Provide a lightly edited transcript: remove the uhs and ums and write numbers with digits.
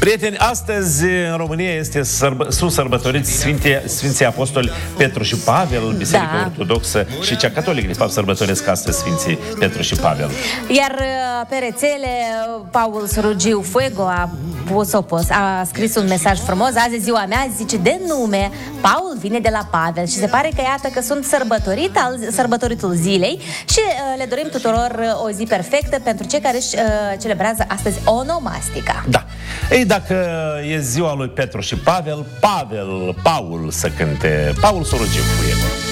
Prieteni, astăzi în România sunt sărbătoriți Sfinții Apostoli Petru și Pavel, Biserica Ortodoxă și cea catolică, de fapt, sărbătoresc astăzi Sfinții Petru și Pavel. Iar pe rețele, Paul Sorogiu Fuego a scris un mesaj frumos. Azi e ziua mea, zice, de nume Paul vine de la Pavel. Și se pare că iată că sunt sărbătoritul zilei. Și le dorim tuturor o zi perfectă pentru cei care își celebrează astăzi onomastica. Da. Ei, dacă e ziua lui Petru și Pavel, Paul să cânte, Paul Sorogiu Fuego.